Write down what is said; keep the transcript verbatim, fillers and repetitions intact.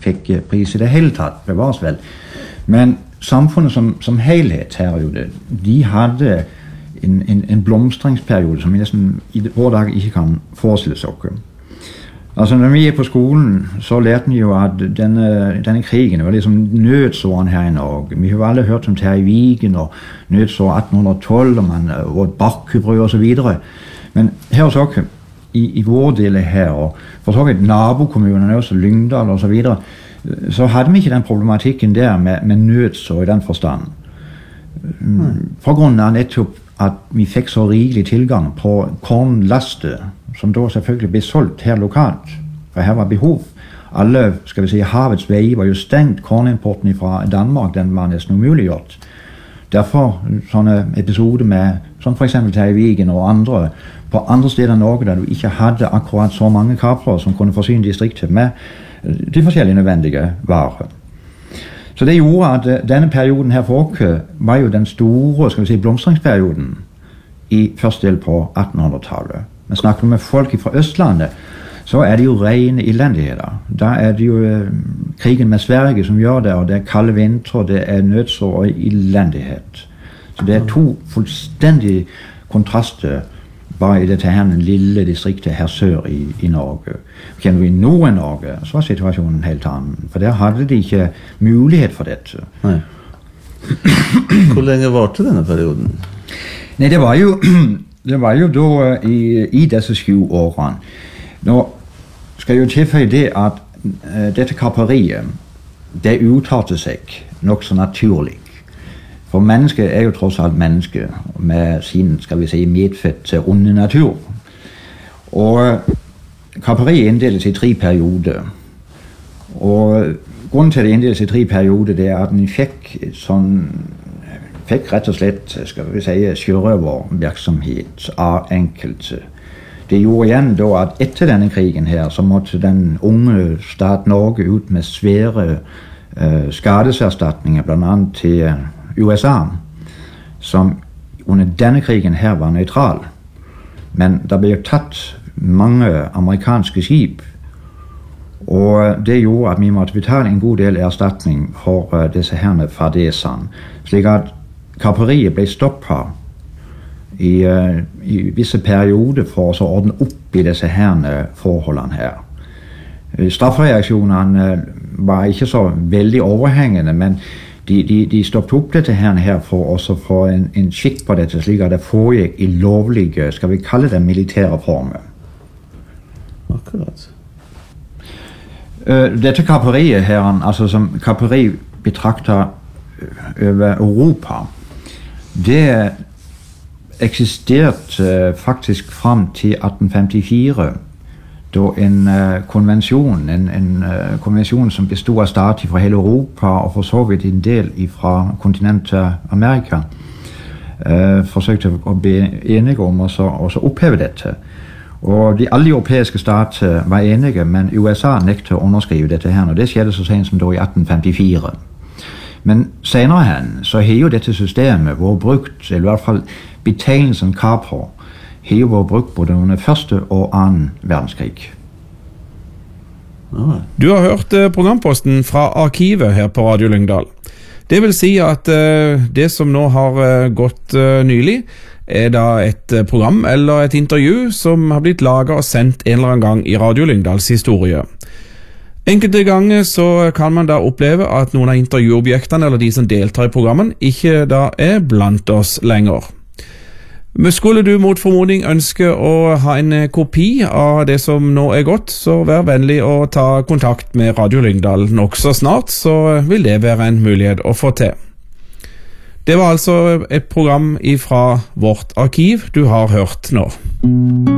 fikk pris i det hele tatt, bevares vel. Men samfunnet som, som helhet her, jo det, de hadde en, en, en blomstringsperiode som vi nesten i vår dag ikke kan forestille seg. Altså når vi er på skolen, så lærte vi jo at denne, denne krigen var liksom nødsåren her i Norge. Vi har jo alle hørt om Terje Vigen og nødsår atten tolv og, man, og Bakkebrød og så videre. Men her hos oss, i, i vår del her, og for så vidt nabokommunene også, Lyngdal og så videre, så hadde vi ikke den problematikken der med, med nødsår i den forstand. Mm. På grunn av nettopp at vi fikk så rikelig tilgang på kornlaste, som da selvfølgelig ble solgt her lokalt, for her var behov. Alle, skal vi si, havets vei var jo stengt, kornimporten fra Danmark, den var nesten umuliggjort. Derfor sånne episoder med, som for eksempel Terje Vigen og andre, på andre steder i Norge, der du ikke hadde akkurat så mange kaprer som kunne forsyne distriktet med de forskjellige nødvendige varer. Så det gjorde at denne perioden her for oss var jo den store, skal vi si, blomstringsperioden i første del på attenhundretallet. Men snakker du med folk fra Østlandet, så er det jo rene elendigheter. Da er det jo eh, krigen med Sverige som gjør det, og det er kalde vinter, det er nødsår og elendighet. Så det er to fullstendig kontraster bare i dette her lille distriktet her sør i, i Norge. Kjenner vi Nord-Norge, så var situasjonen helt annen. For der hadde de ikke mulighet for dette. Nei. Hvor lenge varte denne perioden? Nei, det var jo, det var jo da i, i disse sju årene. Nå skal jeg jo tilføye det at uh, dette kapperiet, det uttalte seg nok så naturlig. For mennesket er jo tross alt menneske, med sin, skal vi si, medfødt onde natur. Og kapperiet inndeles i tre perioder. Og grunnen til at det inndeles i tre perioder, det er at den fikk sånn, fikk rett og slett, skal vi si, sjørøvervirksomhet av enkelte. Det gjorde igjen da at etter denne krigen her, så måtte den unge stat Norge ut med svære uh, skadeserstatninger, blant annet til U S A, som under denne krigen her var neutral. Men det ble jo tatt mange amerikanske skip, og det gjorde at vi måtte betale en god del erstatning for uh, disse herne fadesene, slik at kapperiet ble stoppet i, uh, i visse perioder for å ordne opp i disse herne forholdene her. Straffereaksjonene var ikke så veldig overhengende, men De, de, de stoppet opp dette her, her for å få en, en skikk på dette, slik at det foregikk i lovlige, skal vi kalle det, militære former. Akkurat. Uh, dette kapperiet her, altså som kapperi betrakter over Europa, det eksisterte uh, faktisk frem til atten femtifire, da en uh, konvensjon, en, en uh, konvensjon som bestod av stater fra hele Europa og for så vidt en del fra kontinentet Amerika, uh, forsøkte å bli enige om å oppheve dette. Og de alle europeiske stater var enige, men U S A nektet å underskrive dette her, og det skjedde så sent som da i atten femtifire. Men senere hen så har jo dette systemet vært brukt, eller i hvert fall betegnelsen kaprer, har jo vært brukt både under første og annen verdenskrig. Du har hørt programposten fra arkivet her på Radio Lyngdal. Det vil si at det som nå har gått nylig, er da et program eller et intervju som har blitt laget og sendt en eller annen gang i Radio Lyngdals historie. Enkelte ganger så kan man da oppleve at noen av intervjuobjektene eller de som deltar i programmen ikke da er blant oss lenger. Men skulle du mot formodning ønske å ha en kopi av det som nå er gått, så vær vennlig å ta kontakt med Radio Lyngdal nok så snart, så vil det være en mulighet å få til. Det var altså et program fra vårt arkiv du har hørt nå.